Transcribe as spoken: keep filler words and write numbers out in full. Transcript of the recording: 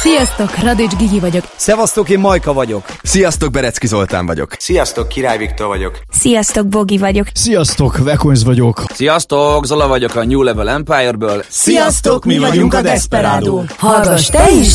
Sziasztok, Radics Gigi vagyok. Szevasztok, én Majka vagyok. Sziasztok, Berecki Zoltán vagyok. Sziasztok, Király Viktor vagyok. Sziasztok, Bogi vagyok. Sziasztok, Vekonz vagyok. Sziasztok, Zola vagyok a New Level Empire-ből. Sziasztok, mi vagyunk a Desperado. Hallgass te is!